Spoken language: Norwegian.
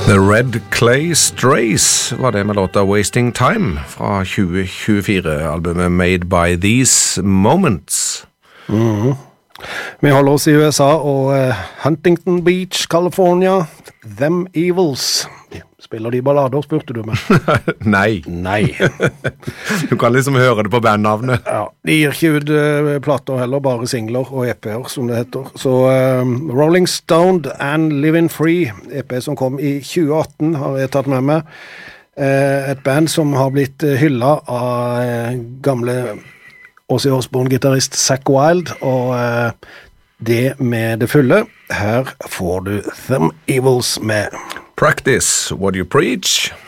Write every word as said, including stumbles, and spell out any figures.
The Red Clay Strays var det med låta Wasting Time fra tjue tjuefire, albumet Made by These Moments. Mm. Vi holder oss i U S A og uh, Huntington Beach, California, Them Evils. Spiller de ballader, spurte du meg? Nei. Nei. Du kan liksom høre det på bandnavnet. Ja, de gir ikke ut uh, plater heller, bare singler og E P-er, som det heter. Så uh, Rolling Stone and Living Free, E P som kom i tjue atten, har jeg tatt med meg. Uh, et band som har blitt uh, hyllet av uh, gamle Ozzy Osbourne-gitarrist Zakk Wylde, og uh, det med det fulle. Her får du Them Evils med Practice what you preach.